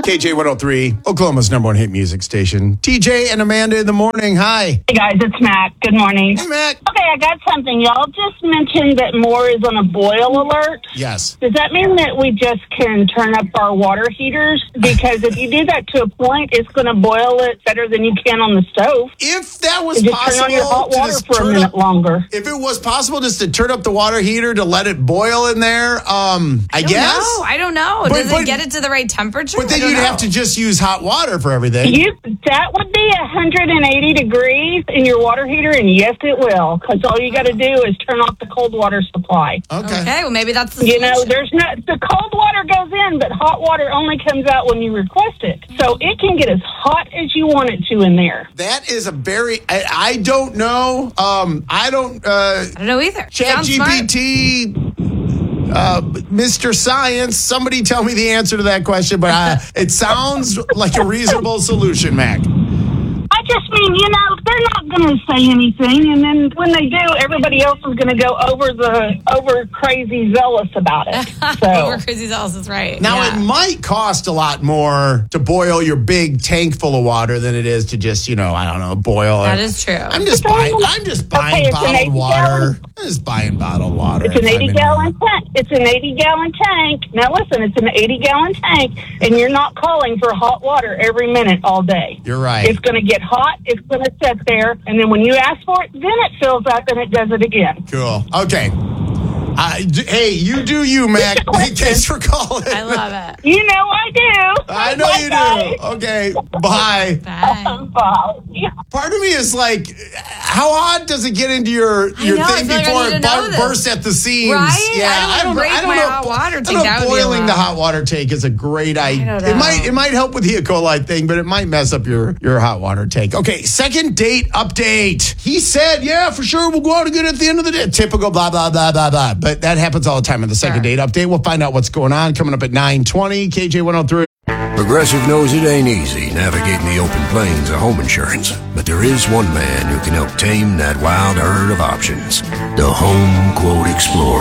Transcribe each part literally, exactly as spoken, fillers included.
K J one oh three, Oklahoma's number one hit music station. T J and Amanda in the morning. Hi. Hey, guys. It's Mac. Good morning. Hey, Mac. Okay, I got something. Y'all just mentioned that more is on a boil alert. Yes. Does that mean that we just can turn up our water heaters? Because if you do that to a point, it's going to boil it better than you can on the stove. If that was just possible, turn on your hot water just for a minute up, longer. If it was possible just to turn up the water heater to let it boil in there, um, I, I guess. No, I don't know. But, Does but, it get it to the right temperature? But then you'd know. have to just use hot water for everything. You, that would be one hundred eighty degrees in your water heater, and yes, it will. Because all you got to do is turn off the cold water supply. Okay. Okay, well, maybe that's the You solution. know, there's not, the cold water goes in, but hot water only comes out when you request it. So it can get as hot as you want it to in there. That is a very, I, I don't know. Um, I don't, uh, I don't know either. Chat G P T, uh, Mister Science, somebody tell me the answer to that question, but uh, it sounds like a reasonable solution, Mac. I just mean, you know, they're not going to say anything, and then when they do, everybody else is going to go over the over crazy zealous about it. So. Over crazy zealous is right. Now, yeah. it might cost a lot more to boil your big tank full of water than it is to just, you know, I don't know, boil it. That is true. I'm just buying. I'm just buying Okay, bottled water. I'm just buying bottled water. It's an eighty-gallon tank. It's an eighty-gallon tank. Now, listen, it's an eighty-gallon tank, and you're not calling for hot water every minute all day. You're right. It's going to get hot. It's going to sit there, and then when you ask for it, then it fills up and it does it again. Cool. Okay. I, d- hey, you do you, Mac. Thanks for calling. I love it. You know I do. I know Bye, you guys. do. Okay. Bye. Bye. Bye. Part of me is like, how odd does it get into your, your know, I thing feel like I before need it to know bur- this. bursts at the seams? Right? Yeah, I don't wanna break my hot water I tank. don't know That would be a boiling the lot. hot water tank is a great idea. don't It might know. it might help with the E. coli thing, but it might mess up your, your hot water tank. Okay, second date update. He said, yeah, for sure, we'll go out again at the end of the day. Typical blah, blah, blah, blah, blah. But that happens all the time in the second Sure. date update. We'll find out what's going on coming up at nine twenty. K J one oh three. Progressive knows it ain't easy navigating the open plains of home insurance, but there is one man who can help tame that wild herd of options. The Home Quote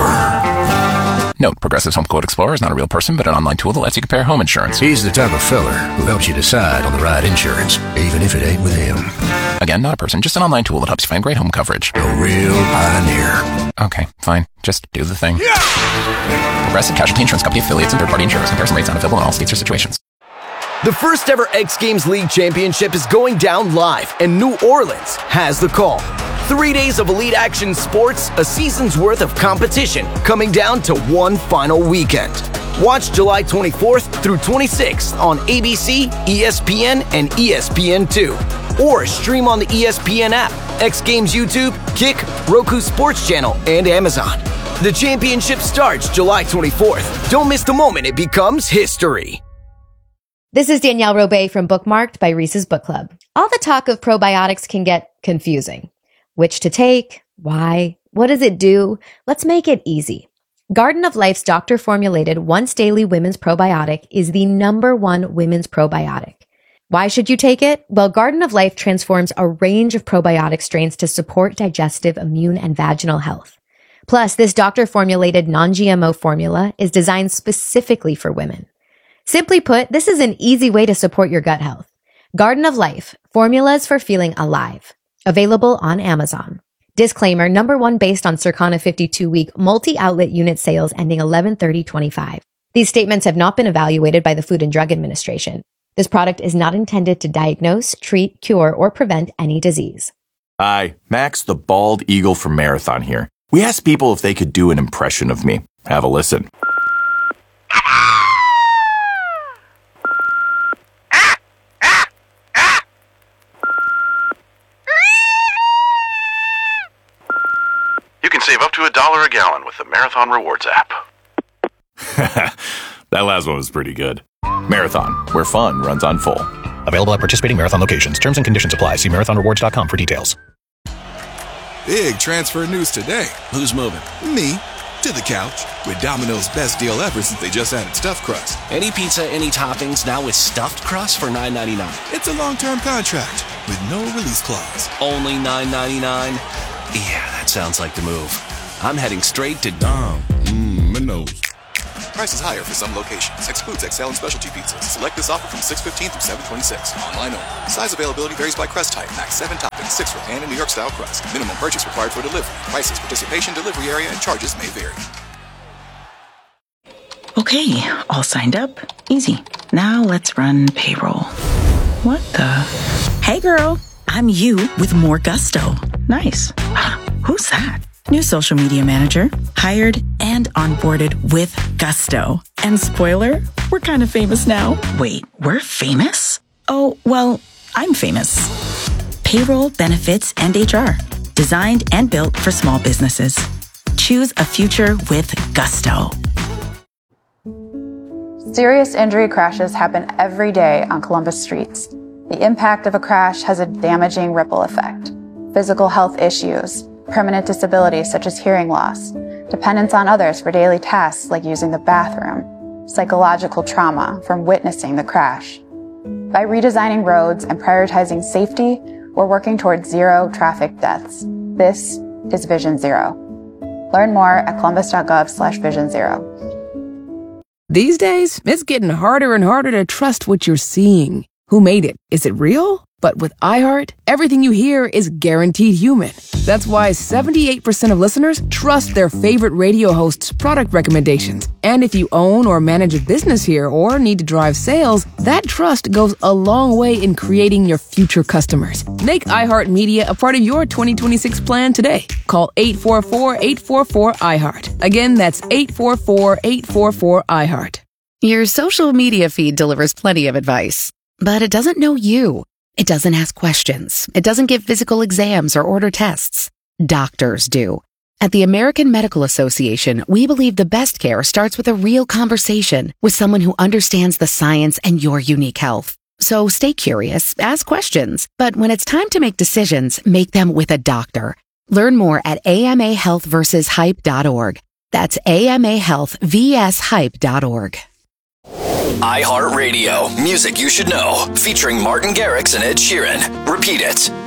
Explorer. Note, Progressive's Home Quote Explorer is not a real person, but an online tool that lets you compare home insurance. He's the type of feller who helps you decide on the right insurance, even if it ain't with him. Again, not a person, just an online tool that helps you find great home coverage. A real pioneer. Okay, fine. Just do the thing. Progressive Casualty Insurance Company affiliates and third-party insurers. Comparison rates not available in all states or situations. The first ever X Games League Championship is going down live, and New Orleans has the call. Three days of elite action sports, a season's worth of competition, coming down to one final weekend. Watch July twenty-fourth through twenty-sixth on A B C, E S P N, and E S P N two. Or stream on the E S P N app, X Games YouTube, Kick, Roku Sports Channel, and Amazon. The championship starts July twenty-fourth. Don't miss the moment it becomes history. This is Danielle Robay from Bookmarked by Reese's Book Club. All the talk of probiotics can get confusing. Which to take? Why? What does it do? Let's make it easy. Garden of Life's doctor-formulated once daily women's probiotic is the number one women's probiotic. Why should you take it? Well, Garden of Life transforms a range of probiotic strains to support digestive, immune, and vaginal health. Plus, this doctor-formulated non-G M O formula is designed specifically for women. Simply put, this is an easy way to support your gut health. Garden of Life, formulas for feeling alive. Available on Amazon. Disclaimer, number one based on Circana fifty-two week multi-outlet unit sales ending eleven thirty twenty-five. These statements have not been evaluated by the Food and Drug Administration. This product is not intended to diagnose, treat, cure, or prevent any disease. Hi, Max the Bald Eagle from Marathon here. We asked people if they could do an impression of me. Have a listen. You can save up to a dollar a gallon with the Marathon Rewards app. That last one was pretty good. Marathon, where fun runs on full. Available at participating Marathon locations. Terms and conditions apply. See marathon rewards dot com for details. Big transfer news today. Who's moving? Me. To the couch. With Domino's best deal ever since they just added stuffed crust. Any pizza, any toppings, now with stuffed crust for nine ninety-nine. It's a long-term contract with no release clause. Only nine ninety-nine? Yeah, that sounds like the move. I'm heading straight to Dom. Mmm, my nose. Price is higher for some locations. Excludes X L and specialty pizzas. Select this offer from six fifteen through seven twenty-six. Online only. Size availability varies by crust type. Max seven toppings, six for pan and New York style crust. Minimum purchase required for delivery. Prices, participation, delivery area, and charges may vary. Okay, all signed up. Easy. Now let's run payroll. What the? Hey girl, I'm you with more gusto. Nice. Who's that? New social media manager, hired and onboarded with gusto. And spoiler, we're kind of famous now. Wait, we're famous? Oh, well, I'm famous. Payroll, benefits, and H R. Designed and built for small businesses. Choose a future with gusto. Serious injury crashes happen every day on Columbus streets. The impact of a crash has a damaging ripple effect. Physical health issues, permanent disabilities such as hearing loss, dependence on others for daily tasks like using the bathroom, psychological trauma from witnessing the crash. By redesigning roads and prioritizing safety, we're working towards zero traffic deaths. This is Vision Zero. Learn more at columbus.gov slash vision zero. These days, it's getting harder and harder to trust what you're seeing. Who made it? Is it real? But with iHeart, everything you hear is guaranteed human. That's why seventy-eight percent of listeners trust their favorite radio host's product recommendations. And if you own or manage a business here or need to drive sales, that trust goes a long way in creating your future customers. Make iHeart Media a part of your twenty twenty-six plan today. Call eight four four, eight four four, iHeart. Again, that's eight four four, eight four four, iHeart. Your social media feed delivers plenty of advice, but it doesn't know you. It doesn't ask questions. It doesn't give physical exams or order tests. Doctors do. At the American Medical Association, we believe the best care starts with a real conversation with someone who understands the science and your unique health. So stay curious, ask questions, but when it's time to make decisions, make them with a doctor. Learn more at A M A health versus hype dot org. That's A M A health versus hype dot org. iHeartRadio, music you should know, featuring Martin Garrix and Ed Sheeran. Repeat it.